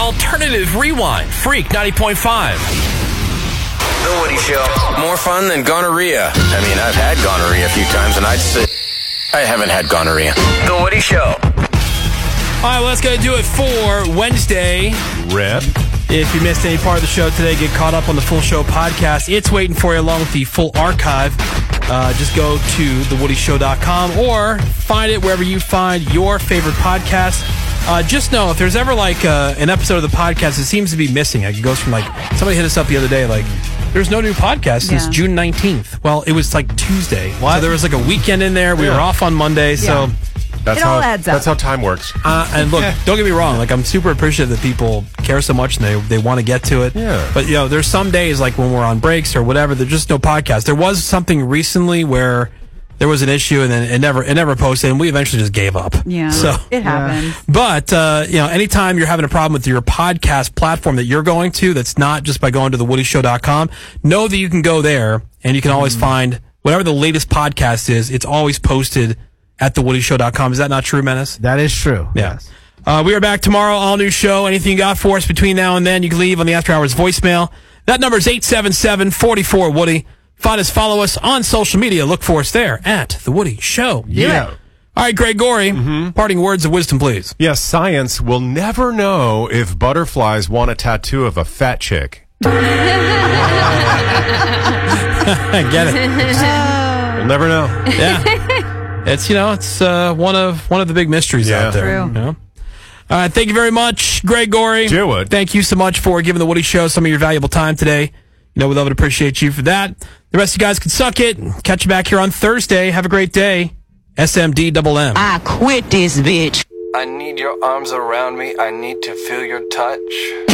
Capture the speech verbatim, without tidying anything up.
Alternative Rewind, Freak ninety point five. The Woody Show. More fun than gonorrhea. I mean, I've had gonorrhea a few times, and I'd say I haven't had gonorrhea. The Woody Show. All right, well, let's go do it for Wednesday. Rip. If you missed any part of the show today, get caught up on the full show podcast. It's waiting for you along with the full archive. Uh, just go to the woody show dot com or find it wherever you find your favorite podcast. Uh, just know if there's ever like uh, an episode of the podcast that seems to be missing, like it goes from like somebody hit us up the other day, like there's no new podcast since Yeah. June nineteenth. Well, it was like Tuesday. What? So there was like a weekend in there. We Yeah. were off on Monday, so. Yeah. That's It how all adds up. that's how time works. Uh, and look, don't get me wrong. Like I'm super appreciative that people care so much and they they want to get to it. Yeah. But you know, there's some days like when we're on breaks or whatever, there's just no podcast. There was something recently where there was an issue and then it never it never posted, and we eventually just gave up. Yeah, So. it happens. But, uh, you know, anytime you're having a problem with your podcast platform that you're going to, that's not just by going to the woody show dot com, know that you can go there and you can always find whatever the latest podcast is. It's always posted at the woody show dot com. Is that not true, Menace? That is true. Yeah. Uh, we are back tomorrow, all new show. Anything you got for us between now and then, you can leave on the After Hours voicemail. That number is eight seven seven, four four, Woody. Find us, follow us on social media. Look for us there at The Woody Show. Yeah. All right, Greg Gorey, parting words of wisdom, please. Yes, science will never know if butterflies want a tattoo of a fat chick. I get it. We'll never know. Yeah. It's, you know, it's uh, one of one of the big mysteries Yeah. out there. True. You know? All right, thank you very much, Greg Gorey. Jewwood. Thank you so much for giving the Woody Show some of your valuable time today. You know, we love and appreciate you for that. The rest of you guys can suck it. Catch you back here on Thursday. Have a great day. S M D M M. I quit this bitch. I need your arms around me. I need to feel your touch.